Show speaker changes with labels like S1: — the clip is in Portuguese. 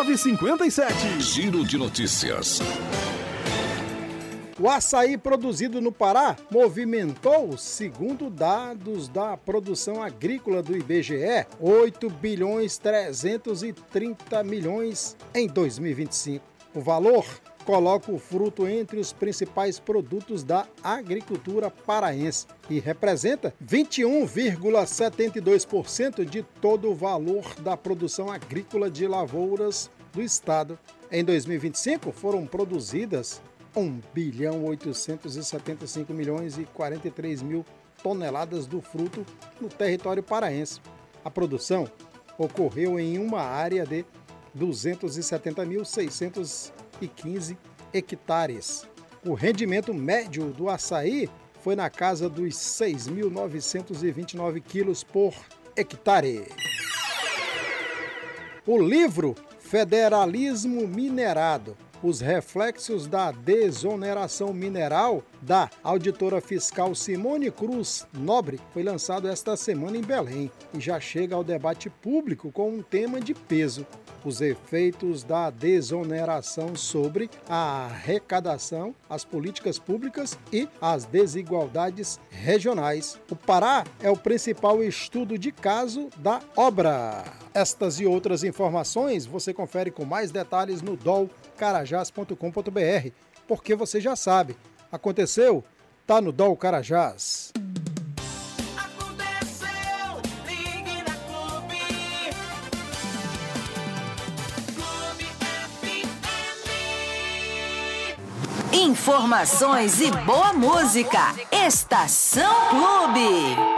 S1: 957.
S2: Giro de notícias.
S3: O açaí produzido no Pará movimentou, segundo dados da produção agrícola do IBGE, 8 bilhões 330 milhões em 2025. O valor coloca o fruto entre os principais produtos da agricultura paraense e representa 21,72% de todo o valor da produção agrícola de lavouras do estado. Em 2025 foram produzidas 1 bilhão 875 milhões e 43 mil toneladas do fruto no território paraense. A produção ocorreu em uma área de 270.615 hectares. O rendimento médio do açaí foi na casa dos 6.929 quilos por hectare. O livro Federalismo Minerado: os reflexos da desoneração mineral, da auditora fiscal Simone Cruz Nobre, foi lançado esta semana em Belém e já chega ao debate público com um tema de peso: os efeitos da desoneração sobre a arrecadação, as políticas públicas e as desigualdades regionais. O Pará é o principal estudo de caso da obra. Estas e outras informações você confere com mais detalhes no dolcarajás.com.br, porque você já sabe, aconteceu, tá no Dol Carajás.
S4: Informações e boa música. Estação Clube.